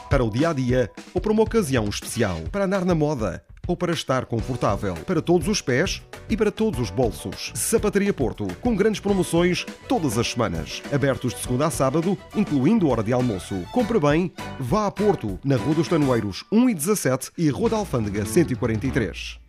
Para o dia-a-dia ou para uma ocasião especial. Para andar na moda ou para estar confortável. Para todos os pés e para todos os bolsos. Sapataria Porto, com grandes promoções todas as semanas. Abertos de segunda a sábado, incluindo hora de almoço. Compre bem, vá a Porto, na Rua dos Tanoeiros 1 e 17 e Rua da Alfândega 143.